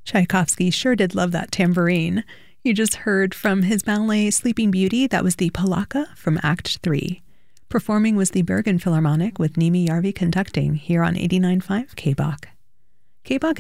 Tchaikovsky sure did love that tambourine. You just heard from his ballet Sleeping Beauty. That was the Polaka from Act 3. Performing was the Bergen Philharmonic with Nimi Järvi conducting here on 89.5 KBOK. KBOK